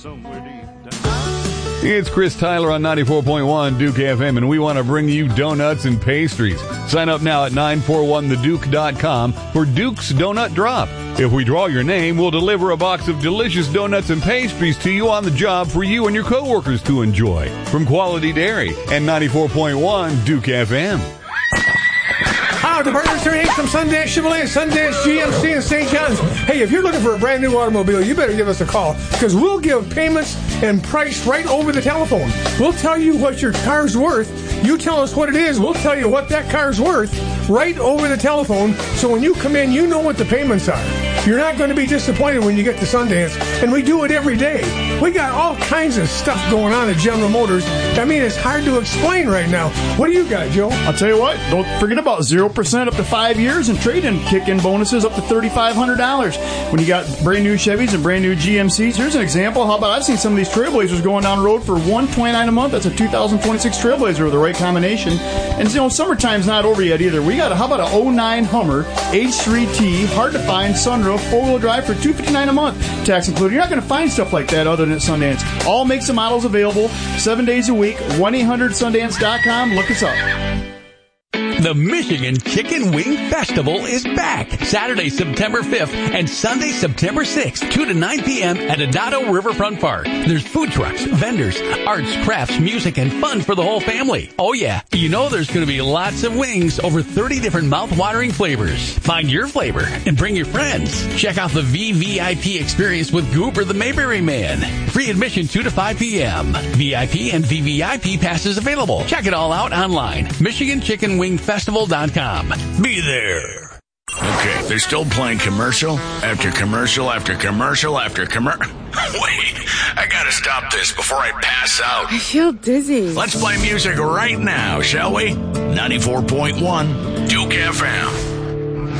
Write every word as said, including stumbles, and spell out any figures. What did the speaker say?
It's Chris Tyler on ninety-four point one Duke F M, and we want to bring you donuts and pastries. Sign up now at nine four one the duke dot com for Duke's Donut Drop. If we draw your name, we'll deliver a box of delicious donuts and pastries to you on the job for you and your coworkers to enjoy. From Quality Dairy and ninety-four point one Duke F M. Hi, the partners here from Sundance Chevrolet, Sundance G M C, and Saint John's. Hey, if you're looking for a brand new automobile, you better give us a call, because we'll give payments and price right over the telephone. We'll tell you what your car's worth. You tell us what it is. We'll tell you what that car's worth right over the telephone. So when you come in, you know what the payments are. You're not going to be disappointed when you get to Sundance. And we do it every day. We got all kinds of stuff going on at General Motors. I mean, it's hard to explain right now. What do you got, Joe? I'll tell you what. Don't forget about zero percent up to five years and trade-in kick-in bonuses up to three thousand five hundred dollars. When you got brand new Chevys and brand new G M Cs, here's an example. How about I've seen some of these Trailblazers going down the road for one hundred twenty-nine dollars a month. That's a two thousand twenty-six Trailblazer with the right combination. And, you know, summertime's not over yet either. We got a, how about an oh nine Hummer H three T, hard to find, sunroof, four-wheel drive for two hundred fifty-nine dollars a month, tax included. You're not going to find stuff like that other than at Sundance. All makes and models available, seven days a week, one eight hundred sundance dot com. Look us up. The Michigan Chicken Wing Festival is back Saturday, September fifth and Sunday, September sixth, two to nine p.m. at Adado Riverfront Park. There's food trucks, vendors, arts, crafts, music, and fun for the whole family. Oh yeah, you know there's going to be lots of wings, over thirty different mouth-watering flavors. Find your flavor and bring your friends. Check out the V V I P experience with Goober the Mayberry Man. Free admission two to five p.m. V I P and V V I P passes available. Check it all out online. Michigan Chicken Wing Festival dot com. Be there. Okay, they're still playing commercial after commercial after commercial after commercial. Wait, I gotta stop this before I pass out. I feel dizzy. Let's play music right now, shall we? ninety-four point one Duke F M.